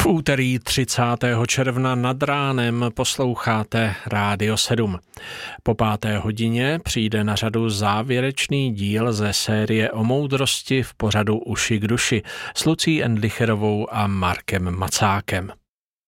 úterý 30. června nad ránem posloucháte Rádio 7. Po 5. hodině přijde na řadu závěrečný díl ze série o moudrosti v pořadu Uši k duši s Lucí Endlicherovou a Markem Macákem.